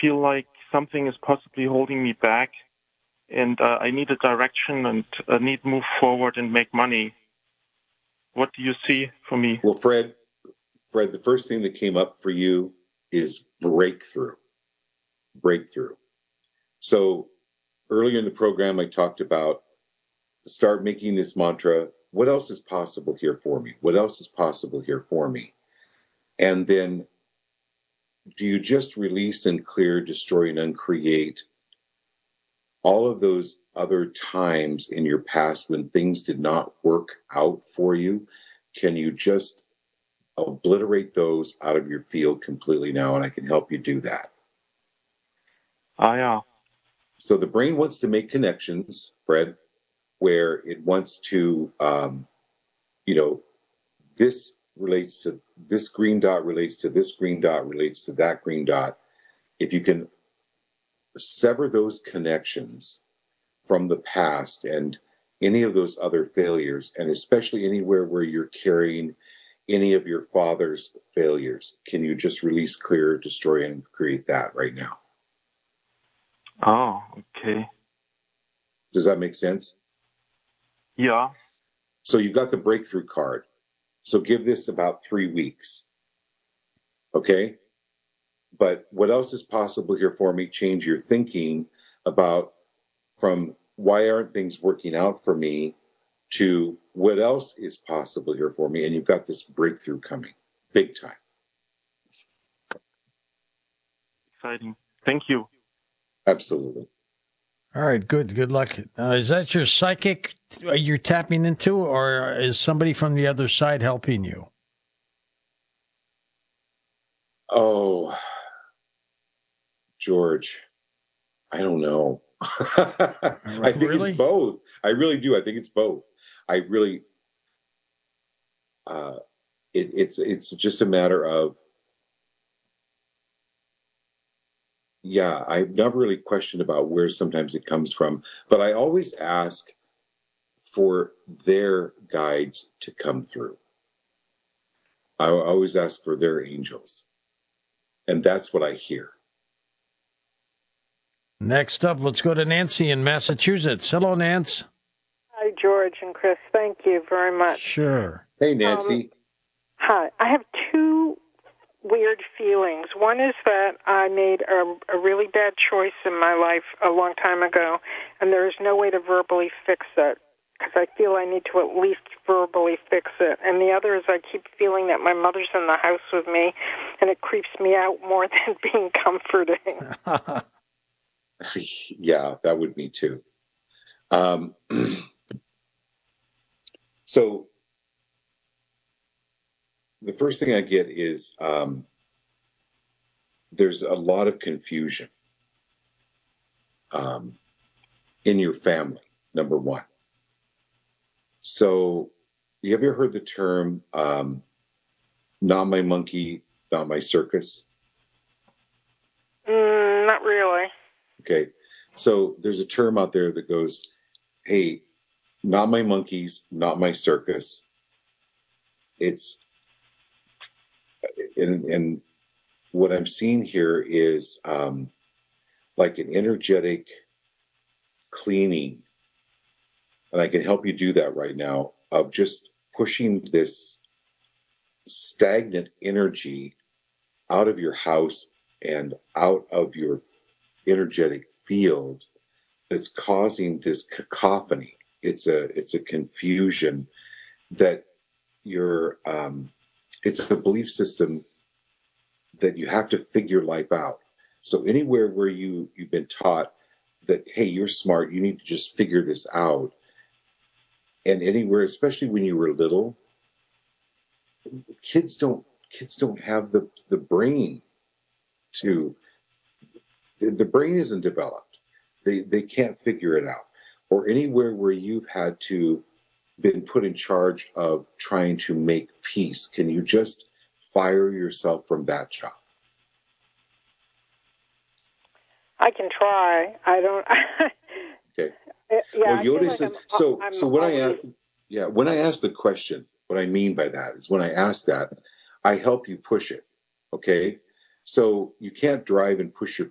feel like something is possibly holding me back, and I need a direction and need to move forward and make money. What do you see for me? Well, Fred, the first thing that came up for you is breakthrough. Breakthrough. So earlier in the program, I talked about start making this mantra. What else is possible here for me? What else is possible here for me? And then do you just release and clear, destroy and uncreate all of those other times in your past when things did not work out for you? Can you just obliterate those out of your field completely now? And I can help you do that. Yeah. So the brain wants to make connections, Fred, where it wants to, this relates to this green dot, relates to this green dot, relates to that green dot. If you can sever those connections from the past and any of those other failures, and especially anywhere where you're carrying any of your father's failures, can you just release, clear, destroy, and create that right now? Oh, okay. Does that make sense? Yeah. So you've got the breakthrough card. So give this about 3 weeks. Okay? But what else is possible here for me? Change your thinking about from why aren't things working out for me to what else is possible here for me. And you've got this breakthrough coming big time. Exciting. Thank you. Absolutely. All right, good. Good luck. Is that your psychic you're tapping into, or is somebody from the other side helping you? Oh, George, I don't know. I think Really? it's both. I really do. I think it's both. I really, it's just a matter of, yeah, I've never really questioned about where sometimes it comes from, but I always ask for their guides to come through. I always ask for their angels. And that's what I hear. Next up, let's go to Nancy in Massachusetts. Hello, Nance. Hi, George and Chris. Thank you very much. Sure. Hey, Nancy. Hi. I have two weird feelings. One is that I made a really bad choice in my life a long time ago, and there is no way to verbally fix it, because I feel I need to at least verbally fix it. And the other is I keep feeling that my mother's in the house with me, and it creeps me out more than being comforting. Yeah, that would be too. So the first thing I get is there's a lot of confusion in your family, number one. So you ever heard the term not my monkey, not my circus? Not really. Okay. So there's a term out there that goes, hey, not my monkeys, not my circus. It's, and what I'm seeing here is like an energetic cleaning. And I can help you do that right now, of just pushing this stagnant energy out of your house and out of your energetic field that's causing this cacophony. It's a confusion that you're it's a belief system that you have to figure life out. So anywhere where you've been taught that, hey, you're smart, you need to just figure this out. And anywhere, especially when you were little, kids don't have the brain to, the brain isn't developed. They can't figure it out. Or anywhere where you've had to been put in charge of trying to make peace, can you just fire yourself from that job? I can try. I don't. Okay. Yeah, Well, Yoda says, so when I ask the question, what I mean by that is when I ask that, I help you push it. Okay. So you can't drive and push your